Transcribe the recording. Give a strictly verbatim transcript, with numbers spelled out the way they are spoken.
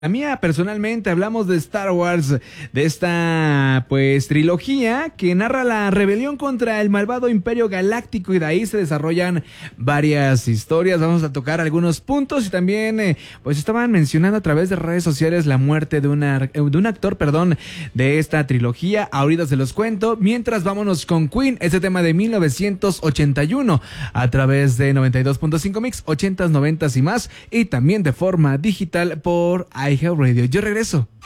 La mía, personalmente, hablamos de Star Wars, de esta, pues, trilogía que narra la rebelión contra el malvado Imperio Galáctico y de ahí se desarrollan varias historias. Vamos a tocar algunos puntos y también, eh, pues, estaban mencionando a través de redes sociales la muerte de, una, de un actor, perdón, de esta trilogía. Ahorita se los cuento. Mientras, vámonos con Queen, este tema de mil novecientos ochenta y uno, a través de noventa y dos punto cinco Mix, ochentas, noventas y más, y también de forma digital por iHeartRadio. Yo regreso.